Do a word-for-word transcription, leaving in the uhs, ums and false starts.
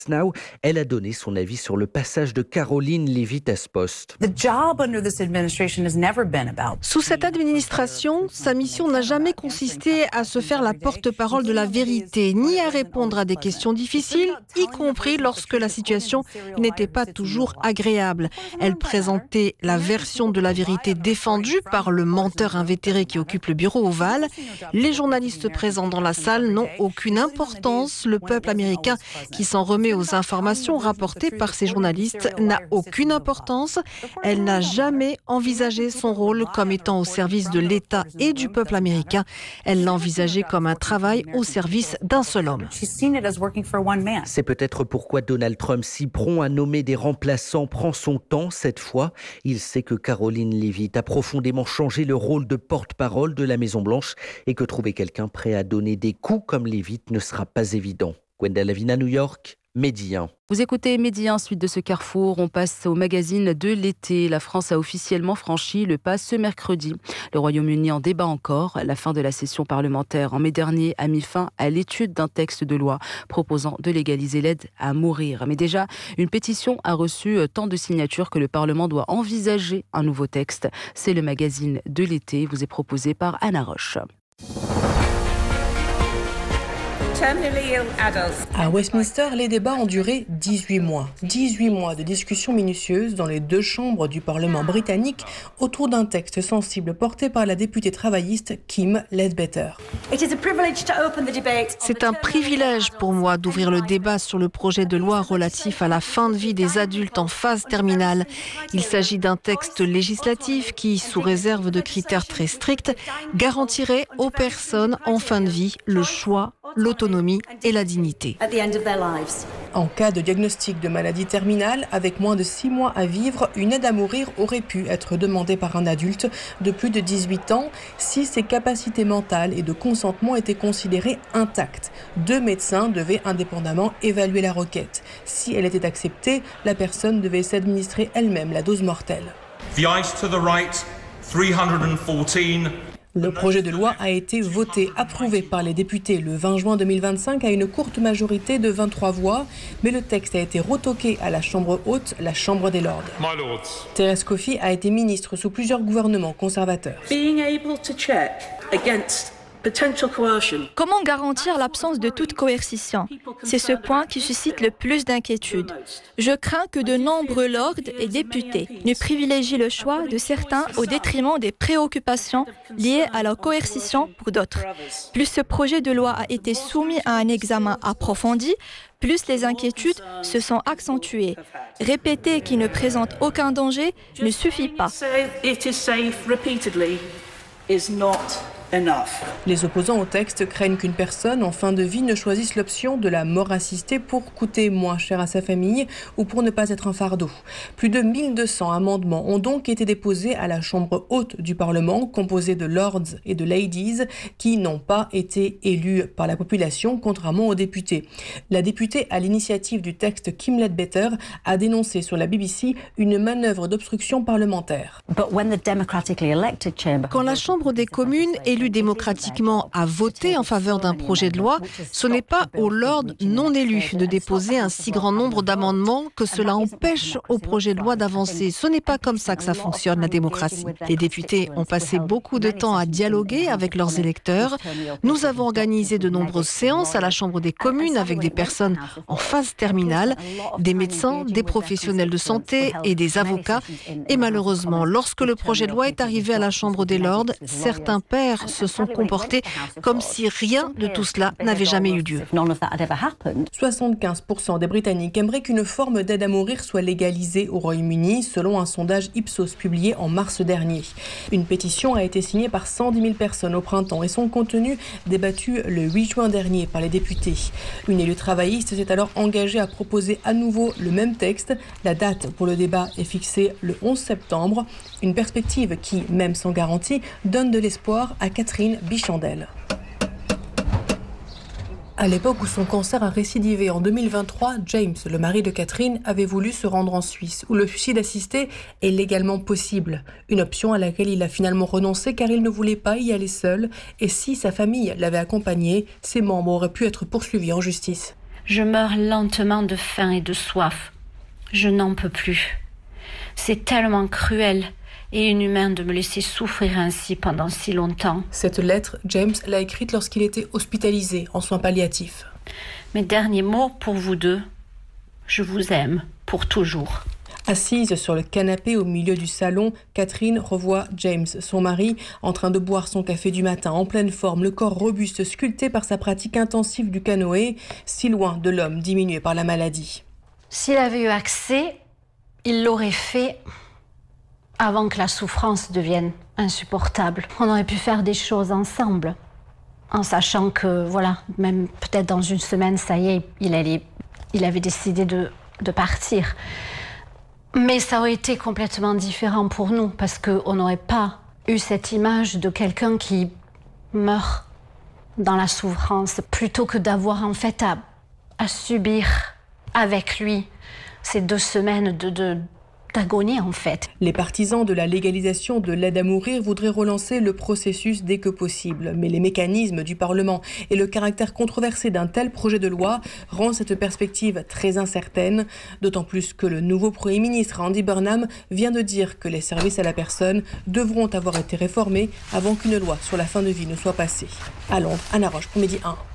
Now, elle a donné son avis sur le passage de Caroline Leavitt à ce poste. Sous cette administration, sa mission n'a jamais consisté à se faire la porte-parole de la vérité, ni à répondre à des questions difficiles, y compris lorsque la situation n'était pas toujours agréable. Elle présentait la version de la vérité défendue par le menteur invétéré qui occupe le bureau ovale. Les journalistes présents dans la salle n'ont aucune importance. Le peuple américain qui s'en remet aux informations rapportées par ces journalistes n'a aucune importance. Elle n'a jamais envisagé son rôle comme étant au service de l'État et du peuple américain. Elle l'a envisagé comme un travail au service d'un seul homme. C'est peut-être pourquoi Donald Trump, si prompt à nommer des remplaçants, prend son temps cette fois. Il sait que Caroline Leavitt a profondément changé le rôle de porte-parole de la Maison-Blanche et que trouver quelqu'un prêt à donner des coups comme Leavitt ne sera pas évident. Gwenda Lavina, New York, Midi un. Vous écoutez Midi un, suite de ce carrefour. On passe au magazine de l'été. La France a officiellement franchi le pas ce mercredi. Le Royaume-Uni en débat encore. La fin de la session parlementaire en mai dernier a mis fin à l'étude d'un texte de loi proposant de légaliser l'aide à mourir. Mais déjà, une pétition a reçu tant de signatures que le Parlement doit envisager un nouveau texte. C'est le magazine de l'été. Vous est proposé par Anna Roche. À Westminster, les débats ont duré dix-huit mois. dix-huit mois de discussions minutieuses dans les deux chambres du Parlement britannique autour d'un texte sensible porté par la députée travailliste Kim Ledbetter. C'est un privilège pour moi d'ouvrir le débat sur le projet de loi relatif à la fin de vie des adultes en phase terminale. Il s'agit d'un texte législatif qui, sous réserve de critères très stricts, garantirait aux personnes en fin de vie le choix, l'autonomie et la dignité. En cas de diagnostic de maladie terminale, avec moins de six mois à vivre, une aide à mourir aurait pu être demandée par un adulte de plus de dix-huit ans si ses capacités mentales et de consentement étaient considérées intactes. Deux médecins devaient indépendamment évaluer la requête. Si elle était acceptée, la personne devait s'administrer elle-même la dose mortelle. The ice to the right, three hundred fourteen. Le projet de loi a été voté, approuvé par les députés le vingt juin deux mille vingt-cinq à une courte majorité de vingt-trois voix, mais le texte a été retoqué à la Chambre haute, la Chambre des Lords. Thérèse Coffey a été ministre sous plusieurs gouvernements conservateurs. Being able to check against Comment garantir l'absence de toute coercition? C'est ce point qui suscite le plus d'inquiétude. Je crains que de nombreux lords et députés ne privilégient le choix de certains au détriment des préoccupations liées à la coercition pour d'autres. Plus ce projet de loi a été soumis à un examen approfondi, plus les inquiétudes se sont accentuées. Répéter qu'il ne présente aucun danger ne suffit pas. Les opposants au texte craignent qu'une personne en fin de vie ne choisisse l'option de la mort assistée pour coûter moins cher à sa famille ou pour ne pas être un fardeau. Plus de mille deux cents amendements ont donc été déposés à la Chambre haute du Parlement, composée de lords et de ladies, qui n'ont pas été élus par la population, contrairement aux députés. La députée à l'initiative du texte, Kim Ledbetter, a dénoncé sur la B B C une manœuvre d'obstruction parlementaire. Quand la Chambre des communes élu démocratiquement a voté en faveur d'un projet de loi, ce n'est pas aux lords non élus de déposer un si grand nombre d'amendements que cela empêche au projet de loi d'avancer. Ce n'est pas comme ça que ça fonctionne, la démocratie. Les députés ont passé beaucoup de temps à dialoguer avec leurs électeurs. Nous avons organisé de nombreuses séances à la Chambre des communes avec des personnes en phase terminale, des médecins, des professionnels de santé et des avocats. Et malheureusement, lorsque le projet de loi est arrivé à la Chambre des lords, certains pères se sont comportés comme si rien de tout cela n'avait jamais eu lieu. soixante-quinze pour cent des Britanniques aimeraient qu'une forme d'aide à mourir soit légalisée au Royaume-Uni, selon un sondage Ipsos publié en mars dernier. Une pétition a été signée par cent dix mille personnes au printemps et son contenu débattu le huit juin dernier par les députés. Une élue travailliste s'est alors engagée à proposer à nouveau le même texte. La date pour le débat est fixée le onze septembre. Une perspective qui, même sans garantie, donne de l'espoir à Catherine Bichandel. À l'époque où son cancer a récidivé en deux mille vingt-trois, James, le mari de Catherine, avait voulu se rendre en Suisse, où le suicide assisté est légalement possible. Une option à laquelle il a finalement renoncé car il ne voulait pas y aller seul. Et si sa famille l'avait accompagné, ses membres auraient pu être poursuivis en justice. Je meurs lentement de faim et de soif. Je n'en peux plus. C'est tellement cruel et inhumain de me laisser souffrir ainsi pendant si longtemps. Cette lettre, James l'a écrite lorsqu'il était hospitalisé en soins palliatifs. Mes derniers mots pour vous deux. Je vous aime pour toujours. Assise sur le canapé au milieu du salon, Catherine revoit James, son mari, en train de boire son café du matin, en pleine forme, le corps robuste sculpté par sa pratique intensive du canoë, si loin de l'homme diminué par la maladie. S'il avait eu accès, il l'aurait fait avant que la souffrance devienne insupportable. On aurait pu faire des choses ensemble, en sachant que, voilà, même peut-être dans une semaine, ça y est, il, allait, il avait décidé de, de partir. Mais ça aurait été complètement différent pour nous, parce qu'on n'aurait pas eu cette image de quelqu'un qui meurt dans la souffrance, plutôt que d'avoir en fait à, à subir avec lui ces deux semaines de, de, d'agonie en fait. Les partisans de la légalisation de l'aide à mourir voudraient relancer le processus dès que possible. Mais les mécanismes du Parlement et le caractère controversé d'un tel projet de loi rendent cette perspective très incertaine, d'autant plus que le nouveau Premier ministre Andy Burnham vient de dire que les services à la personne devront avoir été réformés avant qu'une loi sur la fin de vie ne soit passée. À Londres, Anna Roche pour Midi un.